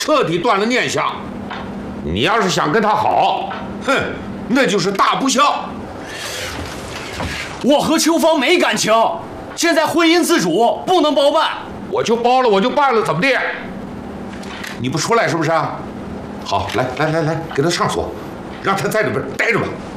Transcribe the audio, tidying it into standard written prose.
彻底断了念想。你要是想跟他好，哼，那就是大不孝。 我和秋芳没感情，现在婚姻自主，不能包办。 我就包了，我就办了，怎么的？你不出来是不是啊？好，来，给他上锁，让他在里边待着吧。